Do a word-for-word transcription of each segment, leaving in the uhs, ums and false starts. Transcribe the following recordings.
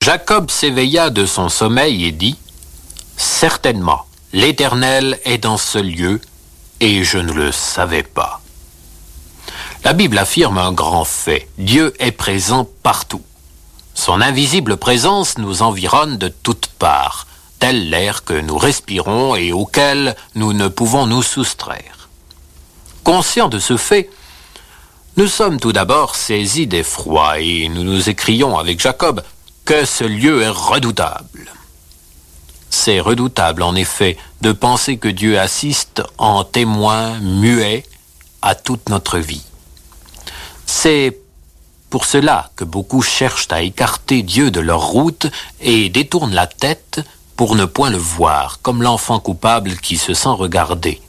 Jacob s'éveilla de son sommeil et dit « Certainement, l'Éternel est dans ce lieu, et je ne le savais pas. » La Bible affirme un grand fait. Dieu est présent partout. Son invisible présence nous environne de toutes parts, tel l'air que nous respirons et auquel nous ne pouvons nous soustraire. Conscients de ce fait, nous sommes tout d'abord saisis d'effroi et nous nous écrions avec Jacob que ce lieu est redoutable. C'est redoutable en effet de penser que Dieu assiste en témoin muet à toute notre vie. C'est pour cela que beaucoup cherchent à écarter Dieu de leur route et détournent la tête pour ne point le voir, comme l'enfant coupable qui se sent regardé.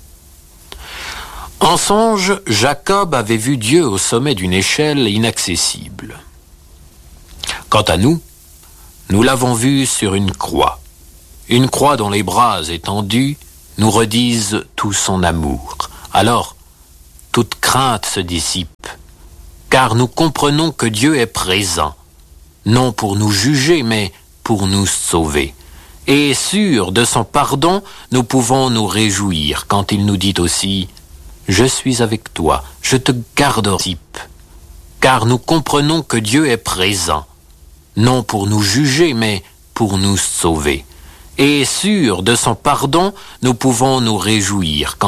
En songe, Jacob avait vu Dieu au sommet d'une échelle inaccessible. Quant à nous, nous l'avons vu sur une croix, une croix dont les bras étendus nous redisent tout son amour. Alors, toute crainte se dissipe, car nous comprenons que Dieu est présent, non pour nous juger, mais pour nous sauver. Et sûrs de son pardon, nous pouvons nous réjouir quand il nous dit aussi « Je suis avec toi, je te garderai », car nous comprenons que Dieu est présent, non pour nous juger, mais pour nous sauver. Et sûrs de son pardon, nous pouvons nous réjouir quand